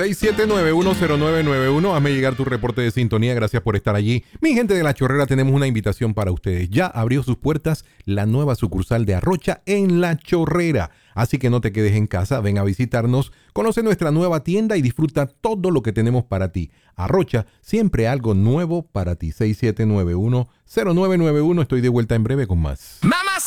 679-1091. Hazme llegar tu reporte de sintonía. Gracias por estar allí. Mi gente de La Chorrera, tenemos una invitación para ustedes. Ya abrió sus puertas la nueva sucursal de Arrocha en La Chorrera. Así que no te quedes en casa. Ven a visitarnos, conoce nuestra nueva tienda y disfruta todo lo que tenemos para ti. Arrocha, siempre algo nuevo para ti. 6791-0991. Estoy de vuelta en breve con más.